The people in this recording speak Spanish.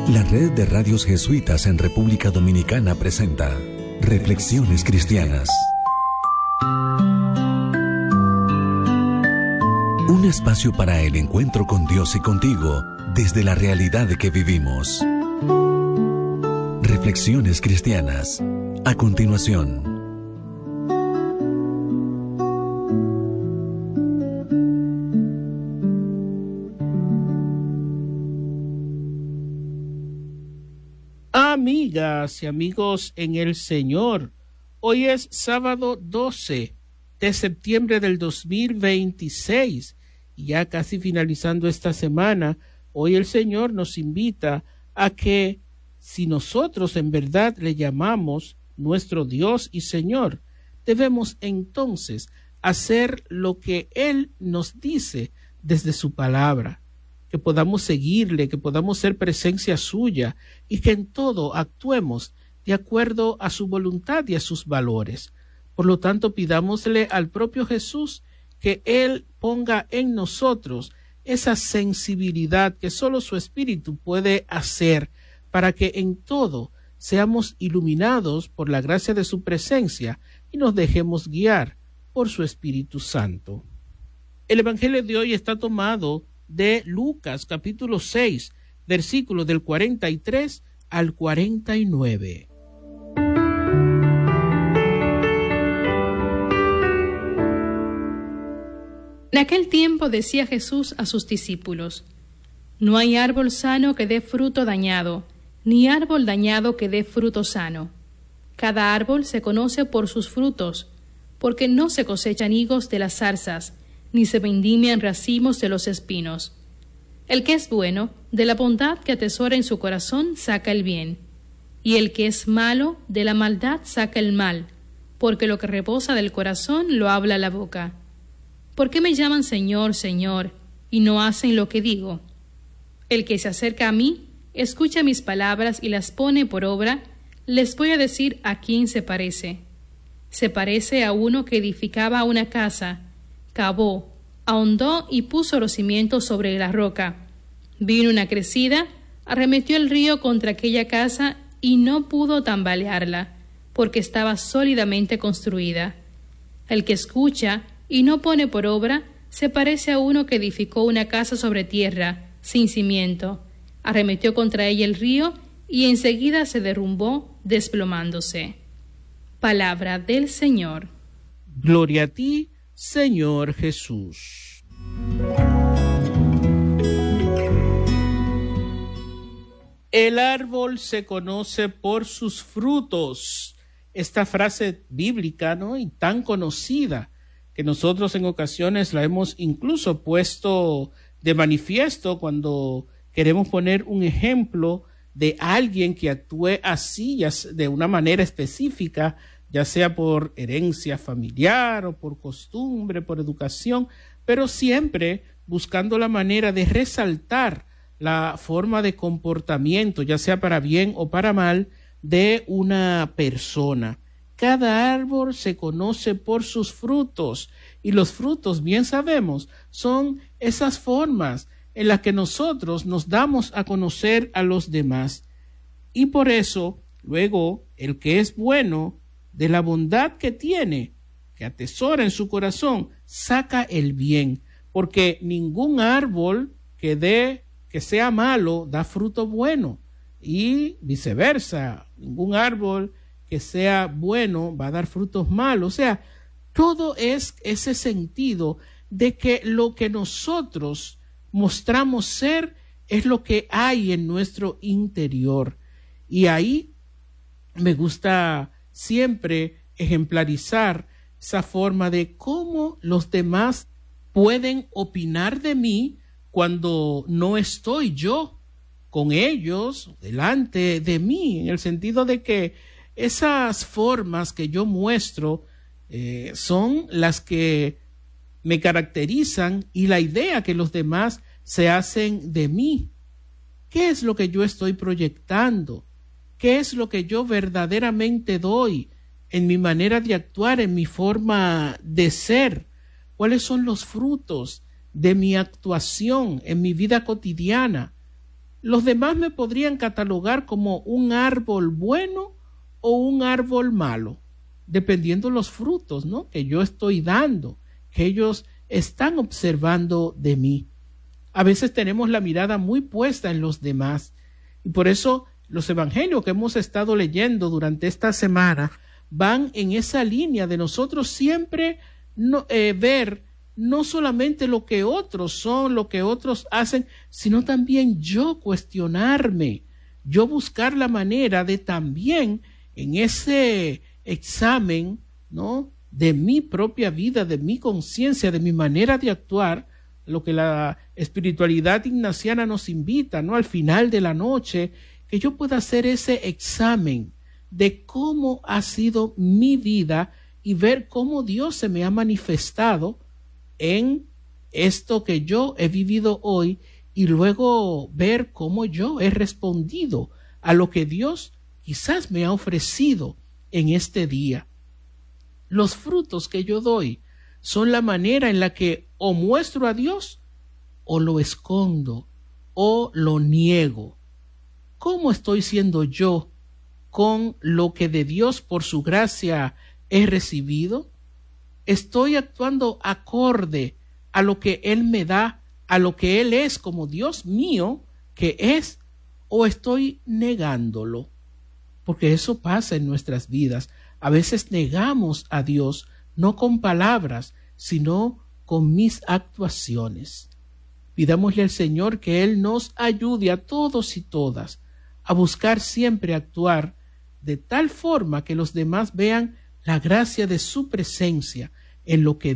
La red de radios jesuitas en República Dominicana presenta Reflexiones Cristianas. Un espacio para el encuentro con Dios y contigo desde la realidad que vivimos. Reflexiones Cristianas. A continuación. Amigas y amigos en el Señor, hoy es sábado 12 de septiembre del 2026 y ya casi finalizando esta semana. Hoy el Señor nos invita a que si nosotros en verdad le llamamos nuestro Dios y Señor, debemos entonces hacer lo que Él nos dice desde su palabra, que podamos seguirle, que podamos ser presencia suya y que en todo actuemos de acuerdo a su voluntad y a sus valores. Por lo tanto, pidámosle al propio Jesús que Él ponga en nosotros esa sensibilidad que solo su Espíritu puede hacer para que en todo seamos iluminados por la gracia de su presencia y nos dejemos guiar por su Espíritu Santo. El Evangelio de hoy está tomado de Lucas capítulo 6, versículos del 43 al 49. En aquel tiempo decía Jesús a sus discípulos: No hay árbol sano que dé fruto dañado, ni árbol dañado que dé fruto sano. Cada árbol se conoce por sus frutos, porque no se cosechan higos de las zarzas, ni se vendimian racimos de los espinos. El que es bueno, de la bondad que atesora en su corazón, saca el bien, y el que es malo, de la maldad saca el mal, porque lo que rebosa del corazón lo habla la boca. ¿Por qué me llaman Señor, Señor, y no hacen lo que digo? El que se acerca a mí, escucha mis palabras y las pone por obra, les voy a decir a quién se parece. Se parece a uno que edificaba una casa, cavó, ahondó y puso los cimientos sobre la roca. Vino una crecida, arremetió el río contra aquella casa y no pudo tambalearla, porque estaba sólidamente construida. El que escucha y no pone por obra se parece a uno que edificó una casa sobre tierra, sin cimiento. Arremetió contra ella el río y enseguida se derrumbó, desplomándose. Palabra del Señor. Gloria a ti, Señor Jesús. El árbol se conoce por sus frutos. Esta frase bíblica, ¿no?, y tan conocida, que nosotros en ocasiones la hemos incluso puesto de manifiesto cuando queremos poner un ejemplo de alguien que actúe así, de una manera específica, ya sea por herencia familiar o por costumbre, por educación, pero siempre buscando la manera de resaltar la forma de comportamiento, ya sea para bien o para mal, de una persona. Cada árbol se conoce por sus frutos, y los frutos, bien sabemos, son esas formas en las que nosotros nos damos a conocer a los demás. Y por eso, luego, el que es bueno, de la bondad que tiene, que atesora en su corazón, saca el bien, porque ningún árbol que sea malo da fruto bueno, y viceversa, ningún árbol que sea bueno va a dar frutos malos. O sea, todo es ese sentido de que lo que nosotros mostramos ser es lo que hay en nuestro interior. Y ahí me gusta siempre ejemplarizar esa forma de cómo los demás pueden opinar de mí cuando no estoy yo con ellos, delante de mí, en el sentido de que esas formas que yo muestro son las que me caracterizan y la idea que los demás se hacen de mí. ¿Qué es lo que yo estoy proyectando? ¿Qué es lo que yo verdaderamente doy en mi manera de actuar, en mi forma de ser? ¿Cuáles son los frutos de mi actuación en mi vida cotidiana? los demás me podrían catalogar como un árbol bueno o un árbol malo, dependiendo los frutos, ¿no?, que yo estoy dando, que ellos están observando de mí. A veces tenemos la mirada muy puesta en los demás, y por eso los evangelios que hemos estado leyendo durante esta semana van en esa línea de nosotros siempre ver no solamente lo que otros son, lo que otros hacen, sino también yo cuestionarme, yo buscar la manera de también en ese examen, ¿no?, de mi propia vida, de mi conciencia, de mi manera de actuar, lo que la espiritualidad ignaciana nos invita, ¿no?, al final de la noche, que yo pueda hacer ese examen de cómo ha sido mi vida y ver cómo Dios se me ha manifestado en esto que yo he vivido hoy, y luego ver cómo yo he respondido a lo que Dios quizás me ha ofrecido en este día. Los frutos que yo doy son la manera en la que o muestro a Dios o lo escondo o lo niego. ¿Cómo estoy siendo yo con lo que de Dios por su gracia he recibido? ¿Estoy actuando acorde a lo que Él me da, a lo que Él es como Dios mío que es, o estoy negándolo? Porque eso pasa en nuestras vidas. A veces negamos a Dios, no con palabras, sino con mis actuaciones. Pidámosle al Señor que Él nos ayude a todos y todas a buscar siempre actuar de tal forma que los demás vean la gracia de su presencia en lo que